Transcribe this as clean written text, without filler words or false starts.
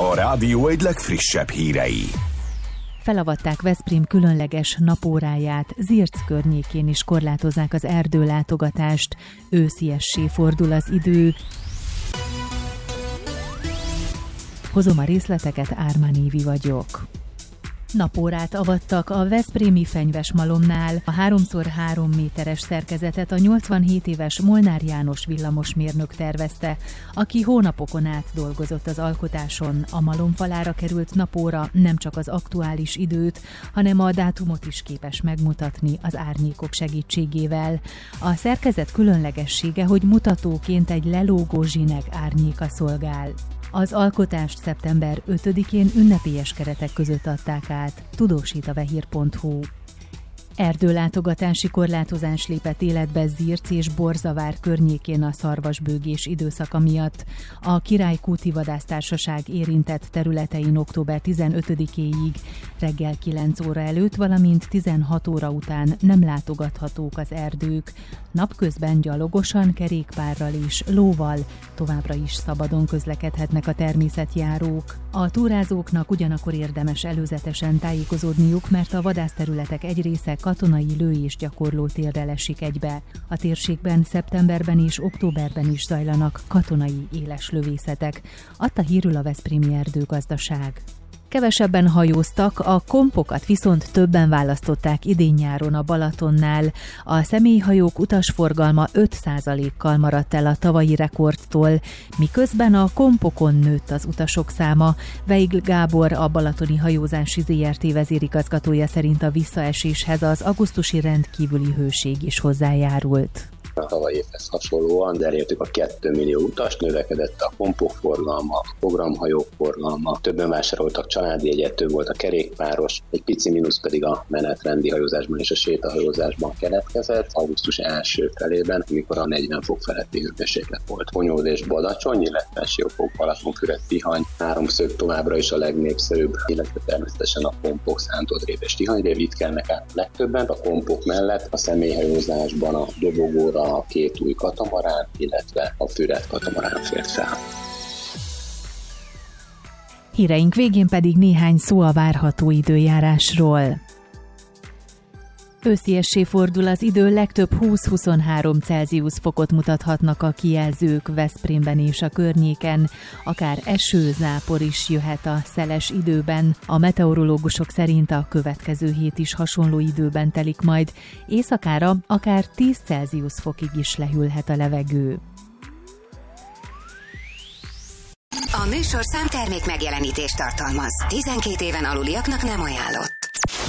A rádió egy legfrissebb hírei. Felavatták Veszprém különleges napóráját, Zirc környékén is korlátozzák az erdőlátogatást, ősziessé fordul az idő. Hozom a részleteket, Ármán Évi vagyok. Napórát avattak a veszprémi Fenyvesmalomnál. A 3x3 méteres szerkezetet a 87 éves Molnár János villamosmérnök tervezte, aki hónapokon át dolgozott az alkotáson. A malomfalára került napóra nem csak az aktuális időt, hanem a dátumot is képes megmutatni az árnyékok segítségével. A szerkezet különlegessége, hogy mutatóként egy lelógó zsineg árnyéka szolgál. Az alkotást szeptember 5-én ünnepélyes keretek között adták át, tudósít a vehír.hu. Erdőlátogatási korlátozás lépett életbe Zirc és Borzavár környékén a szarvasbőgés időszaka miatt. A Király Kúti Vadásztársaság érintett területein október 15-éig reggel 9 óra előtt, valamint 16 óra után nem látogathatók az erdők. Napközben gyalogosan, kerékpárral és lóval továbbra is szabadon közlekedhetnek a természetjárók. A túrázóknak ugyanakkor érdemes előzetesen tájékozódniuk, mert a vadászterületek egy része katonai lő- és gyakorlótérrel esik egybe. A térségben szeptemberben és októberben is zajlanak katonai éles lövészetek, adta hírül a Veszprémi Erdőgazdaság. Kevesebben hajóztak, a kompokat viszont többen választották idén-nyáron a Balatonnál. A személyhajók utasforgalma 5%-kal maradt el a tavalyi rekordtól, miközben a kompokon nőtt az utasok száma. Veigl Gábor, a Balatoni Hajózási Zrt. Vezérigazgatója szerint a visszaeséshez az augusztusi rendkívüli hőség is hozzájárult. A tavalyi évhez hasonlóan elértük a 2 millió utast, növekedett a kompok forgalma, a programhajók forgalma, többen vásároltak családi jegyet, több volt a kerékpáros, egy pici mínusz pedig a menetrendi hajózásban és a sétahajózásban keletkezett. Augusztus első felében, amikor a 40 fok feletti hőmérséklet volt. Honyód és Badacsony, illetve Siófok, Balatonfüred, Tihany, háromszög továbbra is a legnépszerűbb, illetve természetesen a kompok, Szántodrév és Tihanyrév, itt kelnek át legtöbben. A kompok mellett a személyhajózásban a dobogóra a 2 új katamarán, illetve a Füred katamarán fért fel. Híreink végén pedig néhány szó a várható időjárásról. Ősziessé fordul az idő, legtöbb 20-23 Celsius fokot mutathatnak a kijelzők Veszprémben és a környéken, akár eső, zápor is jöhet a szeles időben. A meteorológusok szerint a következő hét is hasonló időben telik majd, éjszakára akár 10 Celsius fokig is lehűlhet a levegő. A műsorszám termék megjelenítést tartalmaz. 12 éven aluliaknak nem ajánlott.